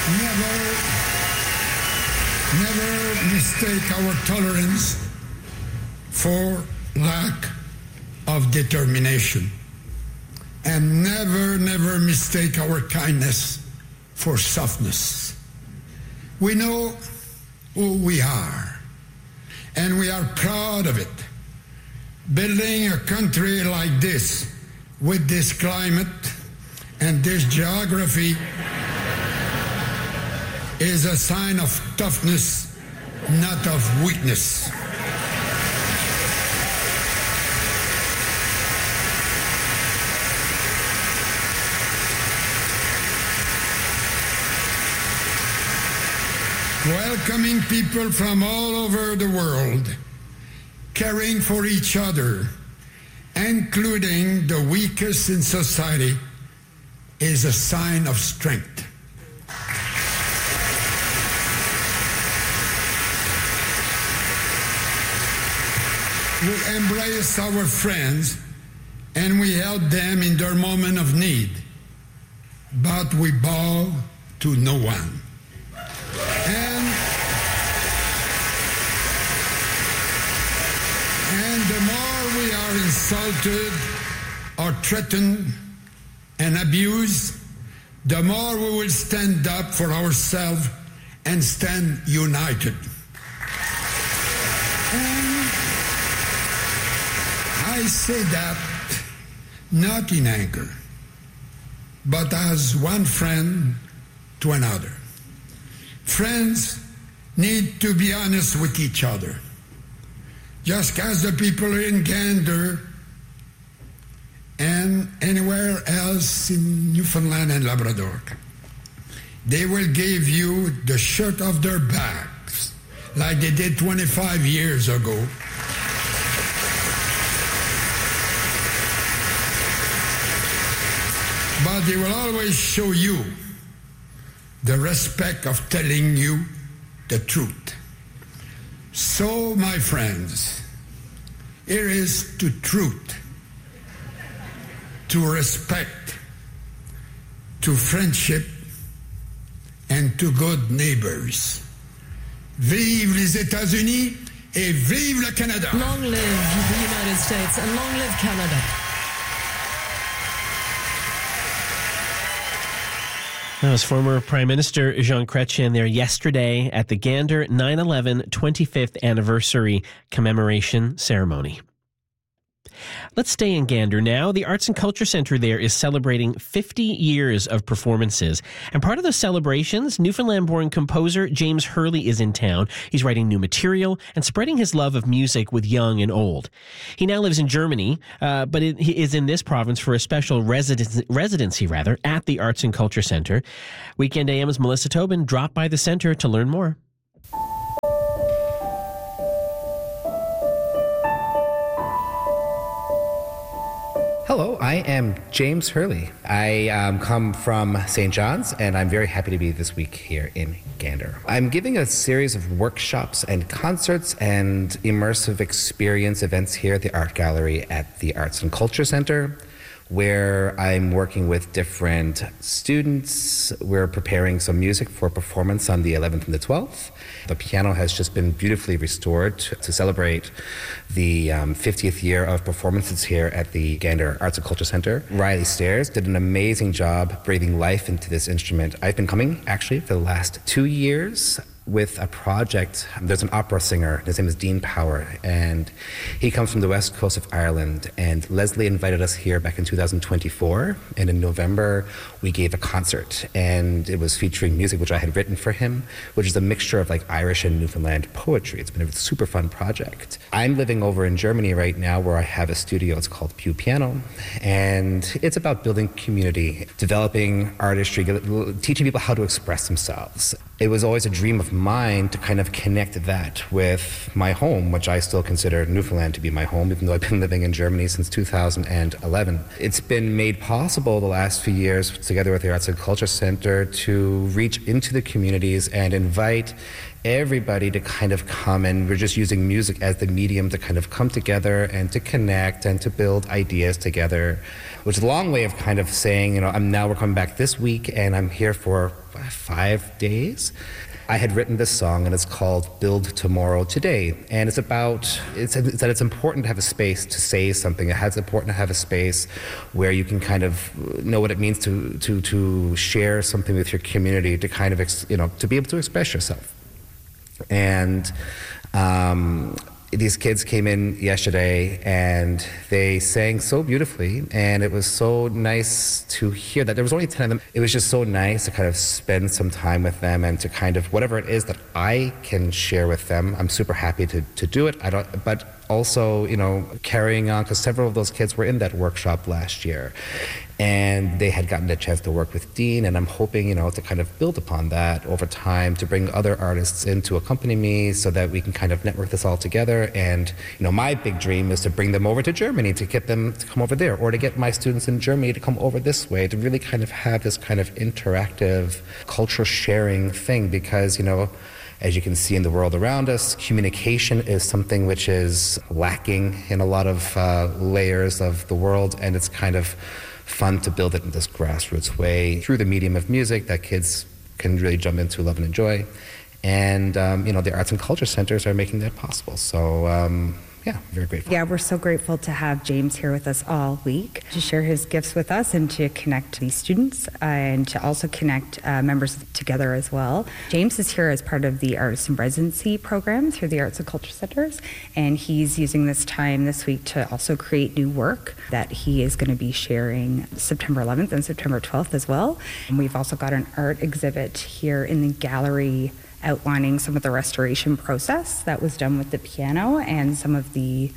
Never mistake our tolerance for lack of determination. And never mistake our kindness for softness. We know who we are, and we are proud of it. Building a country like this, with this climate and this geography, is a sign of toughness, not of weakness. Welcoming people from all over the world, caring for each other, including the weakest in society, is a sign of strength. We embrace our friends and we help them in their moment of need, but we bow to no one. And the more we are insulted or threatened and abused, the more we will stand up for ourselves and stand united. And I say that not in anger, but as one friend to another. Friends need to be honest with each other. Just as the people in Gander and anywhere else in Newfoundland and Labrador, they will give you the shirt off their backs like they did 25 years ago. But they will always show you the respect of telling you the truth. So, my friends, here is to truth, to respect, to friendship, and to good neighbors. Vive les États-Unis et vive le Canada! Long live the United States and long live Canada. That was former Prime Minister Jean Chrétien there yesterday at the Gander 9/11 25th anniversary commemoration ceremony. Let's stay in Gander now. The Arts and Culture Centre there is celebrating 50 years of performances. And part of the celebrations, Newfoundland-born composer James Hurley is in town. He's writing new material and spreading his love of music with young and old. He now lives in Germany, but he is in this province for a special residency at the Arts and Culture Centre. Weekend AM's Melissa Tobin dropped by the centre to learn more. Hello, I am James Hurley. I come from St. John's, and I'm very happy to be this week here in Gander. I'm giving a series of workshops and concerts and immersive experience events here at the Art Gallery at the Arts and Culture Centre, where I'm working with different students. We're preparing some music for performance on the 11th and the 12th. The piano has just been beautifully restored to celebrate the 50th year of performances here at the Gander Arts and Culture Centre. Riley Stairs did an amazing job breathing life into this instrument. I've been coming actually for the last 2 years with a project. There's an opera singer, his name is Dean Power, and he comes from the west coast of Ireland, and Leslie invited us here back in 2024, and in November we gave a concert, and it was featuring music which I had written for him, which is a mixture of like Irish and Newfoundland poetry. It's been a super fun project. I'm living over in Germany right now where I have a studio. It's called Pew Piano, and it's about building community, developing artistry, teaching people how to express themselves. It was always a dream of mine to kind of connect that with my home, which I still consider Newfoundland to be my home, even though I've been living in Germany since 2011. It's been made possible the last few years, together with the Arts and Culture Centre, to reach into the communities and invite everybody to kind of come, and we're just using music as the medium to kind of come together and to connect and to build ideas together, which is a long way of kind of saying, we're coming back this week and I'm here for 5 days. I had written this song, and it's called Build Tomorrow Today. And it's that it's important to have a space to say something. It's important to have a space where you can kind of know what it means to share something with your community, to kind of, to be able to express yourself. And these kids came in yesterday and they sang so beautifully, and it was so nice to hear that. There was only 10 of them. It was just so nice to kind of spend some time with them and to kind of, whatever it is that I can share with them, I'm super happy to do it. But also, carrying on, because several of those kids were in that workshop last year. And they had gotten a chance to work with Dean, and I'm hoping, to kind of build upon that over time, to bring other artists in to accompany me so that we can kind of network this all together. And, my big dream is to bring them over to Germany, to get them to come over there, or to get my students in Germany to come over this way, to really kind of have this kind of interactive culture sharing thing, because, as you can see in the world around us, communication is something which is lacking in a lot of layers of the world, and it's kind of fun to build it in this grassroots way through the medium of music that kids can really jump into, love, and enjoy. And, the arts and culture centers are making that possible. So, very grateful. Yeah, we're so grateful to have James here with us all week to share his gifts with us and to connect these students and to also connect members together as well. James is here as part of the Artist in Residency program through the Arts and Culture Centers, and he's using this time this week to also create new work that he is going to be sharing September 11th and September 12th as well. And we've also got an art exhibit here in the gallery outlining some of the restoration process that was done with the piano and some of the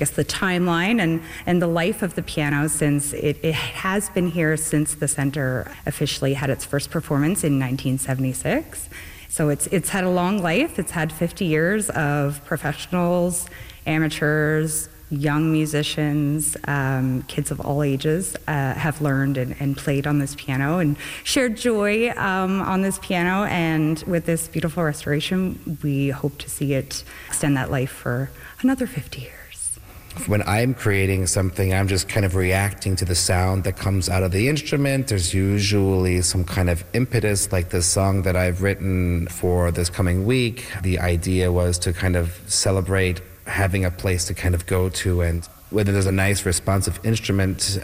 timeline and the life of the piano, since it has been here since the center officially had its first performance in 1976. So it's had a long life. It's had 50 years of professionals, amateurs, young musicians, kids of all ages have learned and played on this piano and shared joy on this piano. And with this beautiful restoration, we hope to see it extend that life for another 50 years. When I'm creating something, I'm just kind of reacting to the sound that comes out of the instrument. There's usually some kind of impetus, like this song that I've written for this coming week. The idea was to kind of celebrate having a place to kind of go to, and whether there's a nice responsive instrument,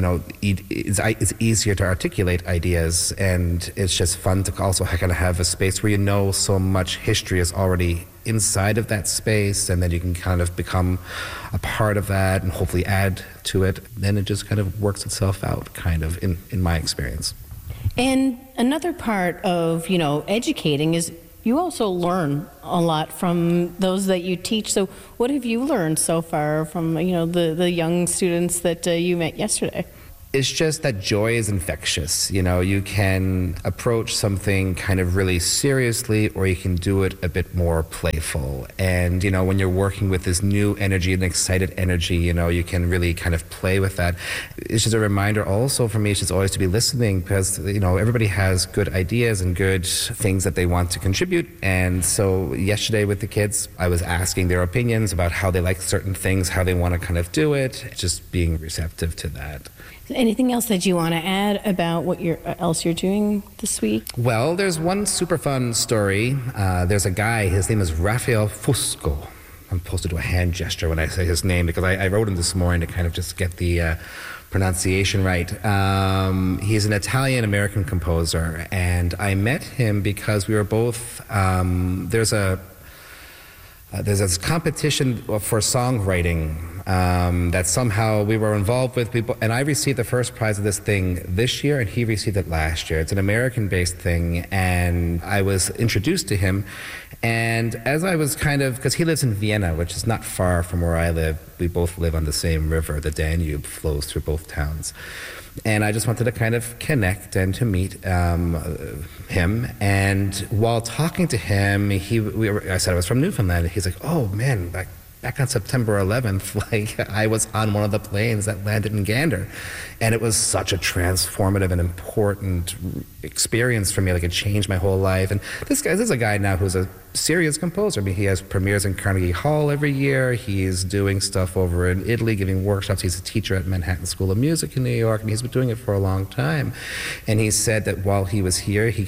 it's easier to articulate ideas, and it's just fun to also kind of have a space where so much history is already inside of that space, and then you can kind of become a part of that and hopefully add to it. Then it just kind of works itself out, kind of, in my experience. And another part of, educating is you also learn a lot from those that you teach. So what have you learned so far from, the young students that you met yesterday? It's just that joy is infectious. You can approach something kind of really seriously, or you can do it a bit more playful. And, when you're working with this new energy and excited energy, you can really kind of play with that. It's just a reminder also for me, it's just always to be listening, because, everybody has good ideas and good things that they want to contribute. And so yesterday with the kids, I was asking their opinions about how they like certain things, how they want to kind of do it, just being receptive to that. Anything else that you want to add about what else you're doing this week? Well, there's one super fun story. There's a guy, his name is Rafael Fusco. I'm supposed to do a hand gesture when I say his name, because I wrote him this morning to kind of just get the pronunciation right. He's an Italian-American composer, and I met him because we were both, there's this competition for songwriting that somehow we were involved with people, and I received the first prize of this thing this year, and he received it last year. It's an American-based thing, and I was introduced to him, and as I was because he lives in Vienna, which is not far from where I live. We both live on the same river. The Danube flows through both towns. And I just wanted to kind of connect and to meet him. And while talking to him, I said I was from Newfoundland. And he's like, "Oh man, back on September 11th, I was on one of the planes that landed in Gander, and it was such a transformative and important experience for me. It changed my whole life." And this is a guy now who's a serious composer. I mean, he has premieres in Carnegie Hall every year. He's doing stuff over in Italy, giving workshops. He's a teacher at Manhattan School of Music in New York, and he's been doing it for a long time. And he said that while he was here, he got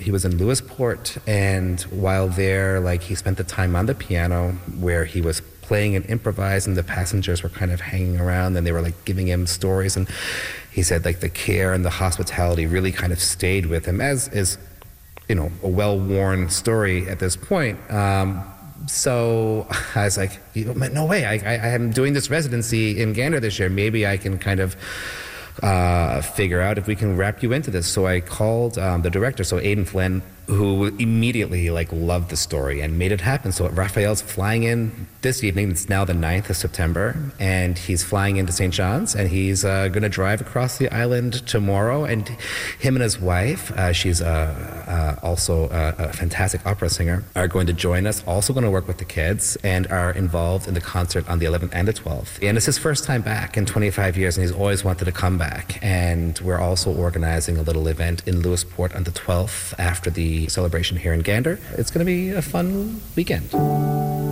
He was in Lewisport, and while there, like, he spent the time on the piano where he was playing and improvising. The passengers were kind of hanging around, and they were like giving him stories, and he said like the care and the hospitality really kind of stayed with him, as is, you know, a well-worn story at this point. So I was like, no way, I am doing this residency in Gander this year. Maybe I can kind of figure out if we can wrap you into this. So I called the director, so Aidan Flynn, who immediately like loved the story and made it happen. So Raphael's flying in this evening. It's now the 9th of September, and he's flying into St. John's, and he's going to drive across the island tomorrow. And him and his wife, she's also a fantastic opera singer, are going to join us, also going to work with the kids, and are involved in the concert on the 11th and the 12th. And it's his first time back in 25 years, and he's always wanted to come back. And we're also organizing a little event in Lewisport on the 12th after the celebration here in Gander. It's going to be a fun weekend.